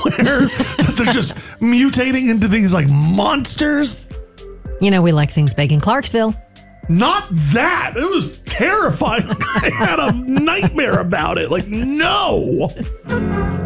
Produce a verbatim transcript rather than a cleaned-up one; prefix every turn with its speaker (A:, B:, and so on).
A: nowhere. They're just mutating into these like monsters.
B: You know, we like things big in Clarksville.
A: Not that. It was terrifying. I had a nightmare about it. Like, no.